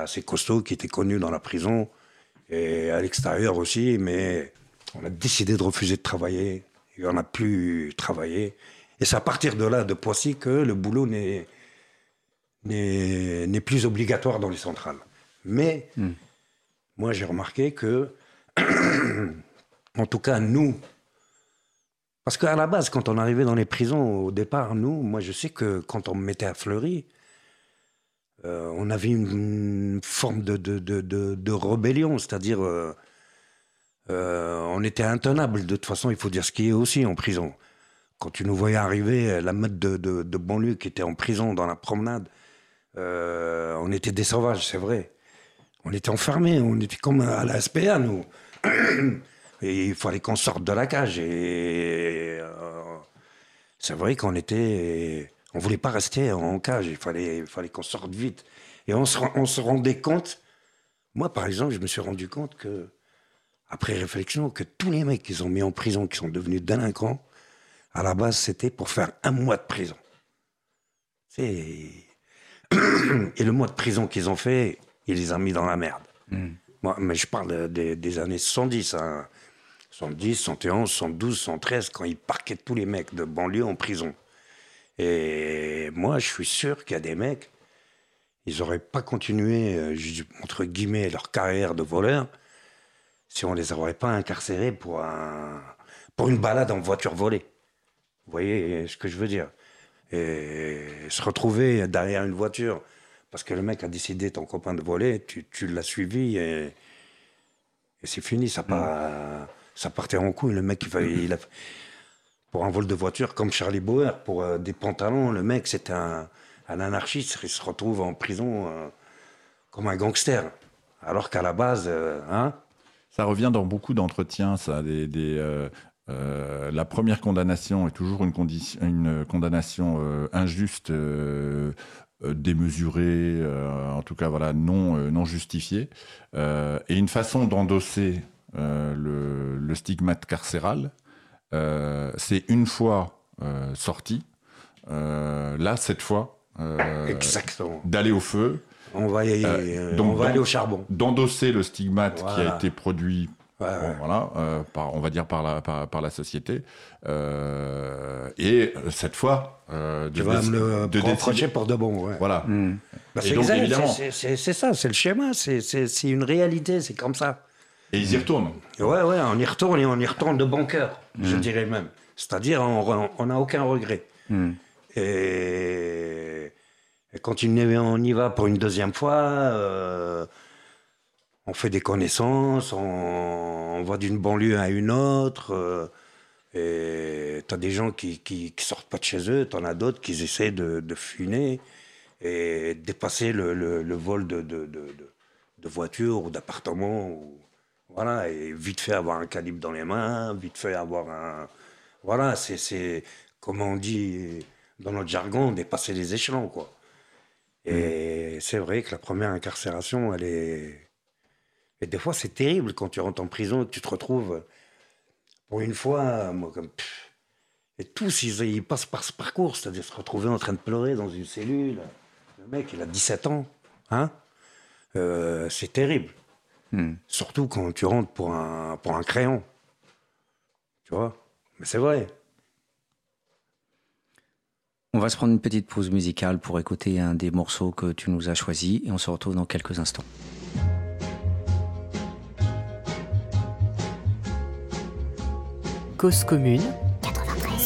assez costaud, qui était connu dans la prison et à l'extérieur aussi, mais on a décidé de refuser de travailler. Et on n'a plus travaillé. Et c'est à partir de là, de Poissy, que le boulot n'est plus obligatoire dans les centrales. Mais moi, j'ai remarqué que, en tout cas, nous, parce qu'à la base, quand on arrivait dans les prisons, au départ, moi, je sais que quand on me mettait à Fleury, on avait une forme de rébellion, c'est-à-dire on était intenable. De toute façon, il faut dire ce qui est aussi en prison. Quand tu nous voyais arriver, la meute de banlieue qui était en prison dans la promenade, on était des sauvages, c'est vrai. On était enfermés, on était comme à la SPA, nous. Et il fallait qu'on sorte de la cage. Et c'est vrai qu'on était... On voulait pas rester en cage, il fallait qu'on sorte vite. Et on se rendait compte... Moi, par exemple, je me suis rendu compte que, après réflexion, que tous les mecs qu'ils ont mis en prison, qui sont devenus délinquants, à la base, c'était pour faire 1 mois de prison. Et le mois de prison qu'ils ont fait, ils les ont mis dans la merde. Moi, mais je parle des années 70, hein. 70, 71, 72, 73, quand ils parquaient tous les mecs de banlieue en prison. Et moi, je suis sûr qu'il y a des mecs, ils n'auraient pas continué, entre guillemets, leur carrière de voleur si on ne les aurait pas incarcérés pour une balade en voiture volée. Vous voyez ce que je veux dire? Et se retrouver derrière une voiture parce que le mec a décidé, ton copain, de voler, tu l'as suivi et c'est fini, ça partait en couille. Le mec, pour un vol de voiture comme Charlie Bauer, pour des pantalons, le mec, c'était un anarchiste, il se retrouve en prison comme un gangster. Alors qu'à la base, Ça revient dans beaucoup d'entretiens, ça. La première condamnation est toujours une condamnation injuste, démesurée, en tout cas voilà, non justifiée, et une façon d'endosser le stigmate carcéral, c'est une fois sorti, là cette fois, exactement, d'aller au feu. On va aller au charbon. D'endosser le stigmate qui a été produit, voilà, on va dire par la société. Et cette fois, tu vas me le reprocher pour de bon. Ouais. Voilà. Bah, et donc, évidemment, c'est ça, c'est le schéma, c'est une réalité, c'est comme ça. Et ils y retournent. Ouais, on y retourne et on y retourne de bon cœur, je dirais même. C'est-à-dire, on n'a aucun regret. Et quand on y va pour une deuxième fois, on fait des connaissances, on va d'une banlieue à une autre. Et t'as des gens qui sortent pas de chez eux, t'en as d'autres qui essaient de fuiner et dépasser le vol de voitures ou d'appartements. Voilà, et vite fait avoir un calibre dans les mains, vite fait avoir un... Voilà, c'est comme on dit dans notre jargon, dépasser les échelons, quoi. Et c'est vrai que la première incarcération, elle est... Et des fois, c'est terrible quand tu rentres en prison et que tu te retrouves... Pour une fois, moi, comme... Et tous, ils passent par ce parcours, c'est-à-dire se retrouver en train de pleurer dans une cellule. Le mec, il a 17 ans, hein. C'est terrible. Surtout quand tu rentres pour un crayon. Tu vois? Mais c'est vrai. On va se prendre une petite pause musicale pour écouter un des morceaux que tu nous as choisis et on se retrouve dans quelques instants. Cause commune